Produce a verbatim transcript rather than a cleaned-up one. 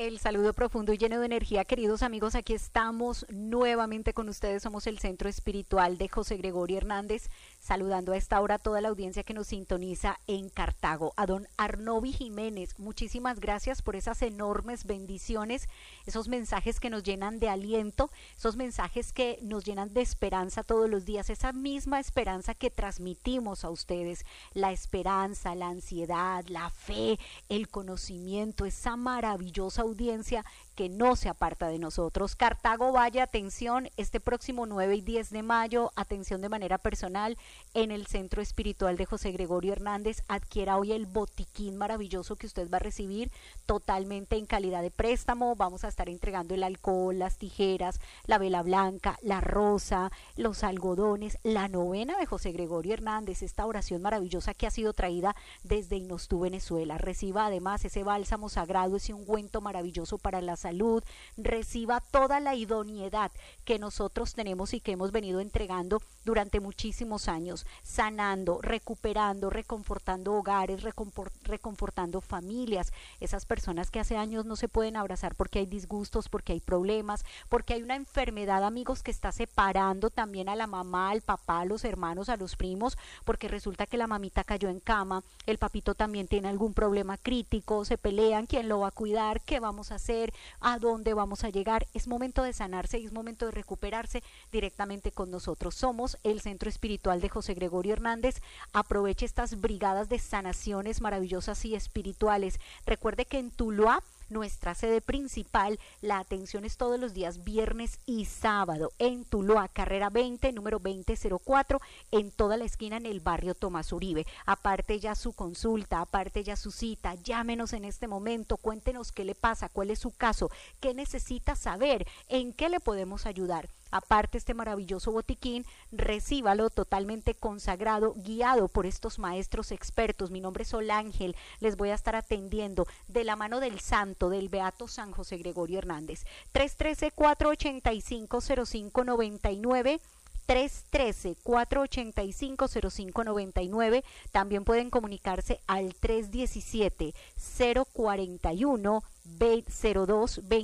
El saludo profundo y lleno de energía, queridos amigos, aquí estamos nuevamente con ustedes, somos el Centro Espiritual de José Gregorio Hernández, saludando a esta hora a toda la audiencia que nos sintoniza en Cartago, a don Arnovi Jiménez, muchísimas gracias por esas enormes bendiciones, esos mensajes que nos llenan de aliento, esos mensajes que nos llenan de esperanza todos los días, esa misma esperanza que transmitimos a ustedes, la esperanza, la ansiedad, la fe, el conocimiento, esa maravillosa audiencia que no se aparta de nosotros. Cartago, vaya, atención, este próximo nueve y diez de mayo, atención de manera personal, en el Centro Espiritual de José Gregorio Hernández, adquiera hoy el botiquín maravilloso que usted va a recibir totalmente en calidad de préstamo. Vamos a estar entregando el alcohol, las tijeras, la vela blanca, la rosa, los algodones, la novena de José Gregorio Hernández, esta oración maravillosa que ha sido traída desde Inostú, Venezuela. Reciba además ese bálsamo sagrado, ese ungüento maravilloso para la salud, reciba toda la idoneidad que nosotros tenemos y que hemos venido entregando durante muchísimos años, sanando, recuperando, reconfortando hogares, reconfortando familias, esas personas que hace años no se pueden abrazar porque hay disgustos, porque hay problemas, porque hay una enfermedad, amigos, que está separando también a la mamá, al papá, a los hermanos, a los primos, porque resulta que la mamita cayó en cama, el papito también tiene algún problema crítico, se pelean, quién lo va a cuidar, qué vamos a hacer, a dónde vamos a llegar. Es momento de sanarse y es momento de recuperarse directamente con nosotros. Somos el Centro Espiritual de José Gregorio Hernández. Aproveche estas brigadas de sanaciones maravillosas y espirituales. Recuerde que en Tuluá, nuestra sede principal, la atención es todos los días viernes y sábado en Tuluá, carrera veinte, número veinte cero cuatro, en toda la esquina en el barrio Tomás Uribe. Aparte ya su consulta, aparte ya su cita, llámenos en este momento, cuéntenos qué le pasa, cuál es su caso, qué necesita saber, en qué le podemos ayudar. Aparte, este maravilloso botiquín, recíbalo totalmente consagrado, guiado por estos maestros expertos. Mi nombre es Sol Ángel, les voy a estar atendiendo de la mano del santo, del beato San José Gregorio Hernández. tres uno tres, cuatro ocho cinco, cero cinco nueve nueve, tres uno tres, cuatro ocho cinco, cero cinco nueve nueve. También pueden comunicarse al tres uno siete, cero cuatro uno, cero dos dos